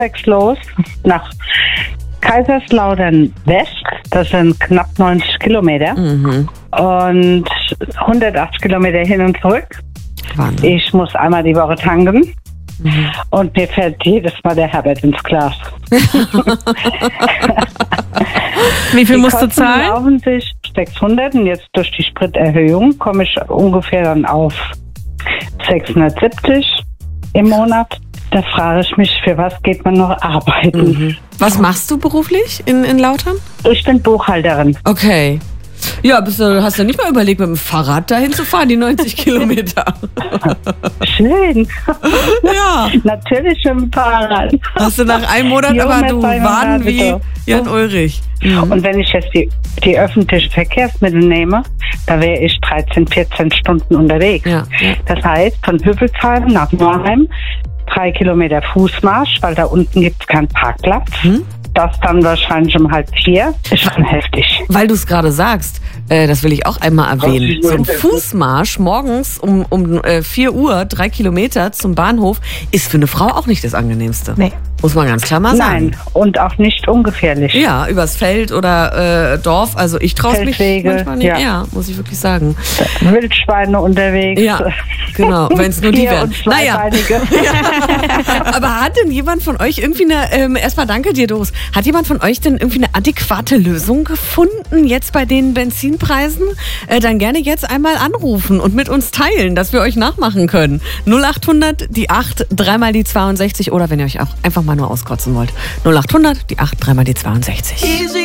6 los nach Kaiserslautern West. Das sind knapp 90 Kilometer. Und 180 Kilometer hin und zurück. Wahnsinn. Ich muss einmal die Woche tanken. Und mir fällt jedes Mal der Herbert ins Glas. Wie viel Die musst du Kosten zahlen? laufen sich 600 und jetzt durch die Spriterhöhung komme ich ungefähr dann auf 670 im Monat. Da frage ich mich, für was geht man noch arbeiten? Was machst du beruflich in Lautern? Ich bin Buchhalterin. Okay. Ja, hast du nicht mal überlegt, mit dem Fahrrad dahin zu fahren, die 90 Kilometer? Schön. Ja. Natürlich im Fahrrad. Hast du nach einem Monat Junge, aber du Waden wie Monate. Jan Ulrich. Und wenn ich jetzt die öffentlichen Verkehrsmittel nehme, da wäre ich 13, 14 Stunden unterwegs. Ja. Das heißt, von Hüppelsheim nach Norheim 3 Kilometer Fußmarsch, weil da unten gibt es keinen Parkplatz. Das dann wahrscheinlich um 3:30. Ist schon heftig. Weil du es gerade sagst, das will ich auch einmal erwähnen. So ein Fußmarsch morgens um 4 Uhr, 3 Kilometer zum Bahnhof, ist für eine Frau auch nicht das Angenehmste. Nee. Muss man ganz klar mal sagen. Nein, und auch nicht ungefährlich. Ja, übers Feld oder Dorf. Also ich traue es mich Feldwege, manchmal nicht. ja. Ja, muss ich wirklich sagen. Wildschweine unterwegs. Ja, genau, wenn es nur die Tier- wären. und Zweibeinige. Aber hat denn jemand von euch irgendwie eine, erstmal danke dir, Doris, hat jemand von euch denn irgendwie eine adäquate Lösung gefunden jetzt bei den Benzinpreisen? Dann gerne jetzt einmal anrufen und mit uns teilen, dass wir euch nachmachen können. 0800 die 8, 3 die 62 oder wenn ihr euch auch einfach mal nur auskotzen wollt. 0800 die 8, 3 die 62.